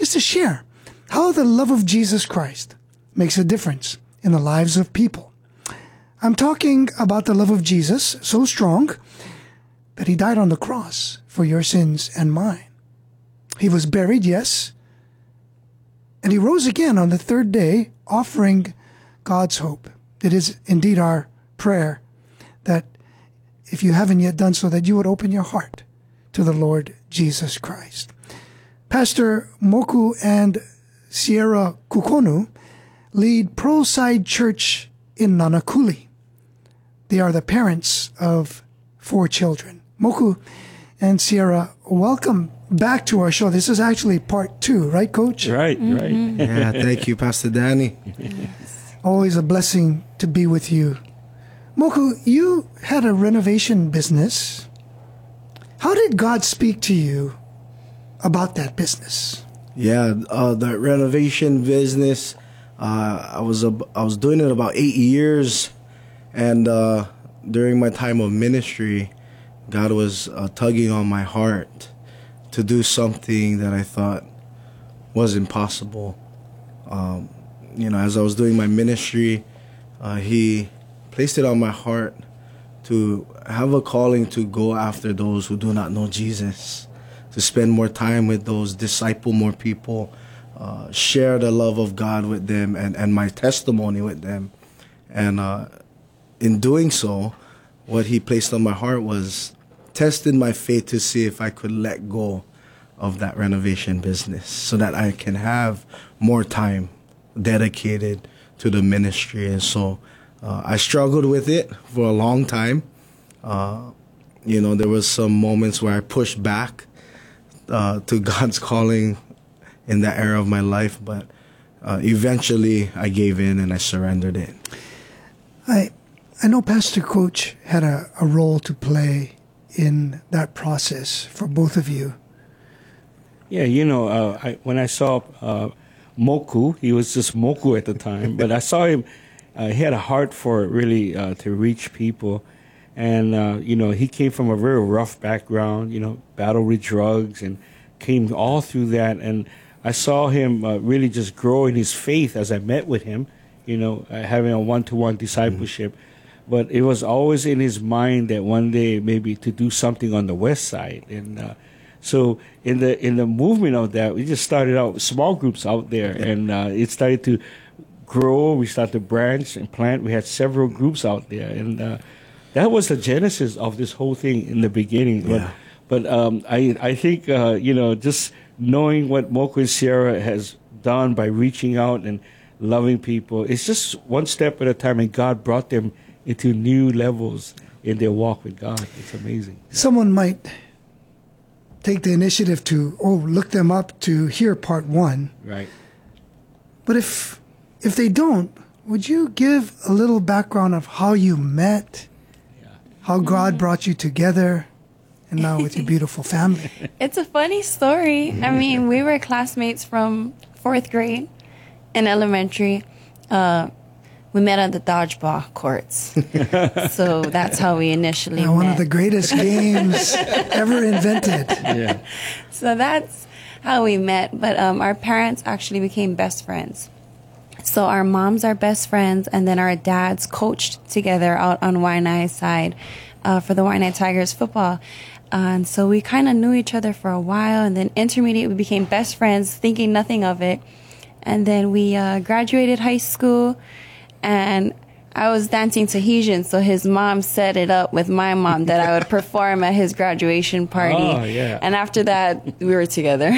just to share how the love of Jesus Christ makes a difference in the lives of people. I'm talking about the love of Jesus, so strong that he died on the cross for your sins and mine. He was buried, yes, and he rose again on the third day, offering God's hope. It is indeed our prayer that if you haven't yet done so, that you would open your heart to the Lord Jesus Christ. Pastor Moku and Sierra Kukonu lead Pearlside Church in Nanakuli. They are the parents of 4 children. Moku and Sierra, welcome back to our show. This is actually part 2, right, Coach? Right. Yeah, thank you, Pastor Danny. Always a blessing to be with you. Moku, you had a renovation business. How did God speak to you about that business? Yeah, the renovation business, I was doing it about 8 years, and during my time of ministry, God was tugging on my heart to do something that I thought was impossible. As I was doing my ministry, He placed it on my heart to have a calling to go after those who do not know Jesus, to spend more time with those, disciple more people, share the love of God with them and my testimony with them. And in doing so, what he placed on my heart was testing my faith to see if I could let go of that renovation business so that I can have more time dedicated to the ministry. And so I struggled with it for a long time. There was some moments where I pushed back to God's calling in that era of my life, but eventually I gave in and I surrendered it. I know Pastor Coach had a role to play in that process for both of you. Yeah, when I saw Moku, he was just Moku at the time, but I saw him, he had a heart for it really to reach people. And, he came from a very rough background, battled with drugs and came all through that. And I saw him really just grow in his faith as I met with him, having a one-to-one discipleship. Mm-hmm. But it was always in his mind that one day maybe to do something on the west side. And so in the movement of that, we just started out with small groups out there. And it started to grow. We started to branch and plant. We had several groups out there. And that was the genesis of this whole thing in the beginning. Yeah. But I think, just knowing what Moku and Sierra has done by reaching out and loving people, it's just one step at a time, and God brought them into new levels in their walk with God. It's amazing. Someone might take the initiative to, look them up to hear part 1. Right. But if they don't, would you give a little background of how you met, how God brought you together, and now with your beautiful family? It's a funny story. I mean, we were classmates from 4th grade in elementary. We met on the dodgeball courts. So that's how we initially met. One of the greatest games ever invented. Yeah. So that's how we met. But our parents actually became best friends. So our moms are best friends, and then our dads coached together out on Waianae side for the Waianae Tigers football. And so we kind of knew each other for a while, and then intermediate we became best friends, thinking nothing of it. And then we graduated high school, and I was dancing Tahitian, so his mom set it up with my mom that I would perform at his graduation party. Oh, yeah. And after that, we were together.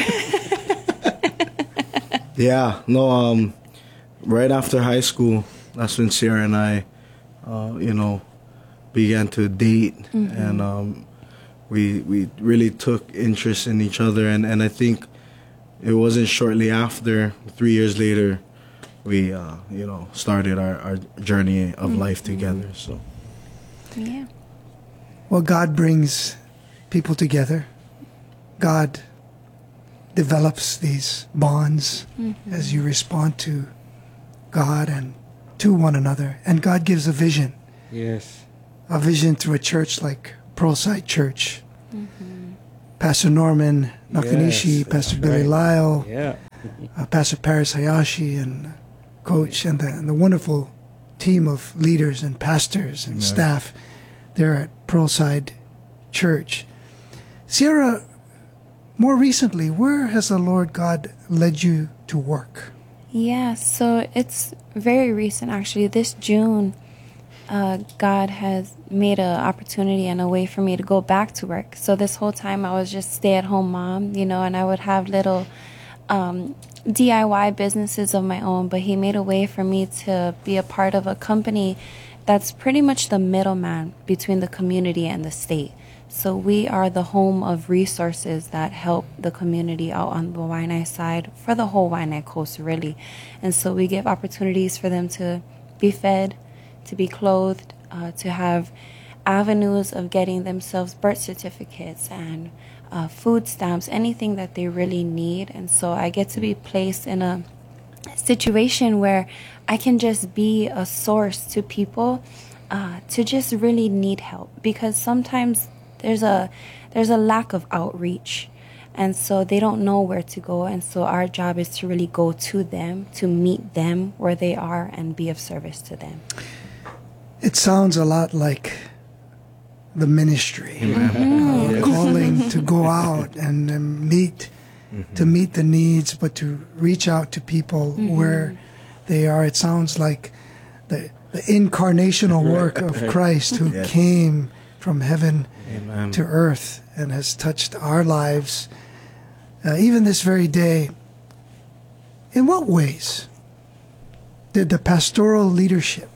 Yeah, no, right after high school, that's when Sierra and I, began to date. Mm-hmm. And we really took interest in each other. And I think it wasn't shortly after, 3 years later, we, started our journey of life together. So, Yeah. Well, God brings people together. God develops these bonds as you respond to God and to one another. And God gives a vision. Yes. A vision through a church like Pearlside Church. Pastor Norman Nakanishi, Yes, Pastor Billy right. Lyle, Yeah. Pastor Paris Hayashi and Coach and the wonderful team of leaders and pastors and staff there at Pearlside Church. Sierra, more recently, where has the Lord God led you to work? Yeah, so it's very recent actually. This June, God has made an opportunity and a way for me to go back to work. So this whole time I was just stay-at-home mom, and I would have little DIY businesses of my own, but He made a way for me to be a part of a company that's pretty much the middleman between the community and the state. So we are the home of resources that help the community out on the Waianae side for the whole Waianae Coast, really. And so we give opportunities for them to be fed, to be clothed, to have avenues of getting themselves birth certificates and food stamps, anything that they really need. And so I get to be placed in a situation where I can just be a source to people to just really need help, because sometimes there's a lack of outreach, and so they don't know where to go. And so our job is to really go to them, to meet them where they are and be of service to them. It sounds a lot like the ministry, calling to go out and meet, to meet the needs, but to reach out to people where they are. It sounds like the incarnational work of Christ, who came from heaven to earth and has touched our lives, even this very day. In what ways did the pastoral leadership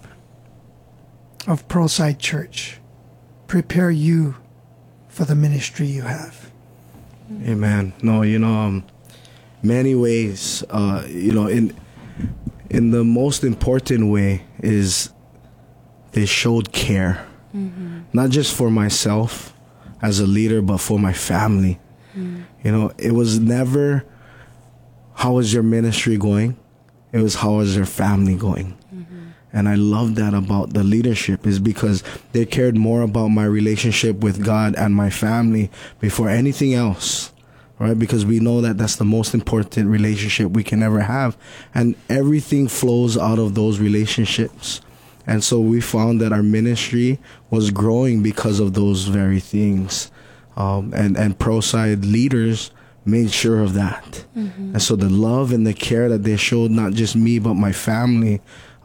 of Pearlside Church prepare you for the ministry you have? Amen. No, many ways. In the most important way is they showed care, not just for myself as a leader, but for my family. It was never, how is your ministry going? It was, how is your family going? And I love that about the leadership, is because they cared more about my relationship with God and my family before anything else, right? Because we know that that's the most important relationship we can ever have. And everything flows out of those relationships. And so we found that our ministry was growing because of those very things. And Pearlside leaders made sure of that. And so the love and the care that they showed, not just me, but my family,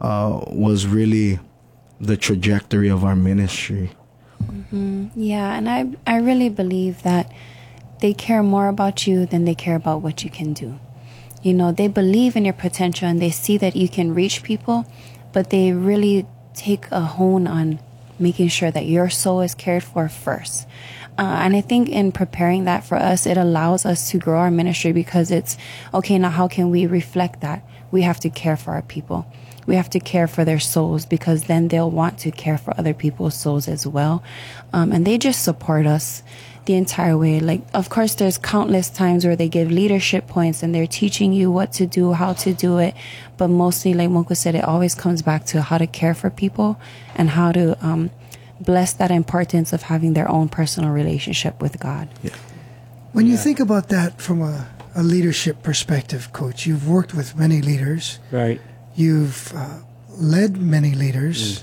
was really the trajectory of our ministry. Yeah, and I really believe that they care more about you than they care about what you can do. They believe in your potential and they see that you can reach people, but they really take a hone on making sure that your soul is cared for first. And I think in preparing that for us, it allows us to grow our ministry, because it's, okay, now how can we reflect that? We have to care for our people. We have to care for their souls, because then they'll want to care for other people's souls as well. And they just support us the entire way. Like, of course, there's countless times where they give leadership points and they're teaching you what to do, how to do it. But mostly, like Moku said, it always comes back to how to care for people and how to bless that importance of having their own personal relationship with God. Yeah. When you think about that from a leadership perspective, Coach, you've worked with many leaders. Right. You've led many leaders.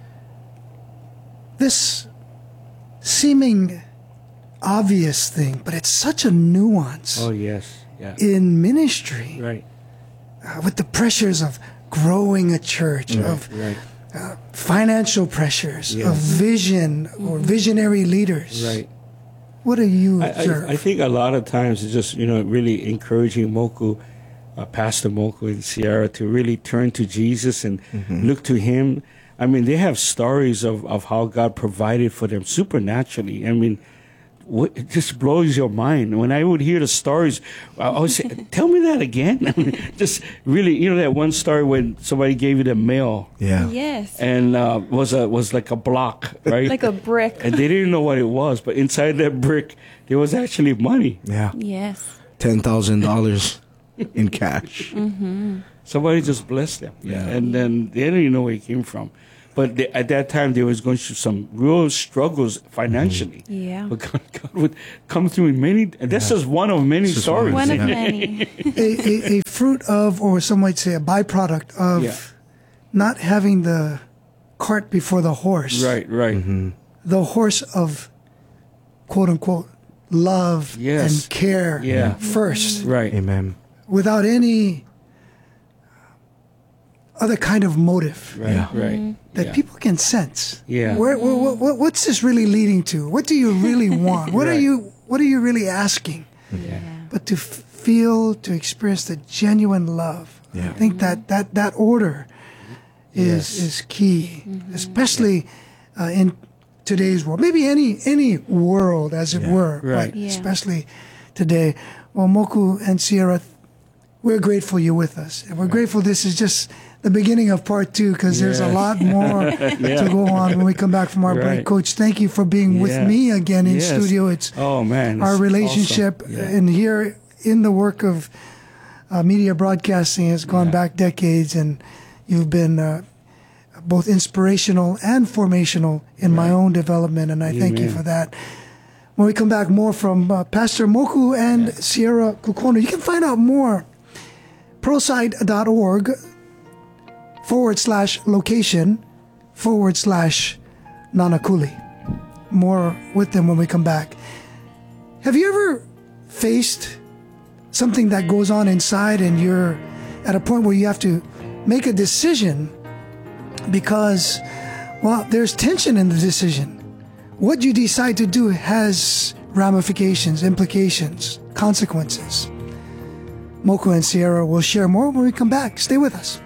This seeming obvious thing, but it's such a nuance Oh, yes. Yeah. in ministry, Right. with the pressures of growing a church, of Right. financial pressures, of vision or visionary leaders. Right. What do you observe? I think a lot of times it's just, really encouraging Moku, Pastor Moku and Sierra, to really turn to Jesus and look to Him. I mean, they have stories of how God provided for them supernaturally. I mean, it just blows your mind. When I would hear the stories, I would say, tell me that again. I mean, just really, that one story when somebody gave you the mail. Yeah. Yes. And was like a block, right? Like a brick. And they didn't know what it was, but inside that brick, there was actually money. Yeah. Yes. $10,000 in cash. Somebody just blessed them. Yeah. And then they didn't even know where it came from. But at that time, they was going through some real struggles financially. Yeah. But God would come through in many. And this is one of many This is stories. One of Yeah. many. A fruit of, or some might say a byproduct of, Yeah. not having the cart before the horse. Right, right. The horse of, quote unquote, love Yes. and care Yeah. first, Right. Amen. without any other kind of motive Right, Yeah. right. that Yeah. people can sense. Yeah. What's this really leading to? What do you really want? What Right. are you really asking? Yeah. But to feel, to experience the genuine love. Yeah. I think that order Yes. is key, especially in today's world. Maybe any world, as it Yeah. were, Right. but Yeah. especially today. Well, Moku and Sierra, we're grateful you're with us, and we're grateful this is just the beginning of part 2, because there's a Yes. lot more to go on when we come back from our break. Right. Coach, thank you for being with Yeah. me again in Yes. studio. It's Oh, man. our it's relationship awesome. Yeah. and here in the work of media broadcasting has gone back decades, and you've been both inspirational and formational in my own development, and I thank you Amen. for that. When we come back, more from Pastor Moku and Sierra Kukona. You can find out more, proside.org/location/Nanakuli. More with them when we come back. Have you ever faced something that goes on inside and you're at a point where you have to make a decision because, well, there's tension in the decision? What you decide to do has ramifications, implications, consequences. Moku and Sierra will share more when we come back. Stay with us.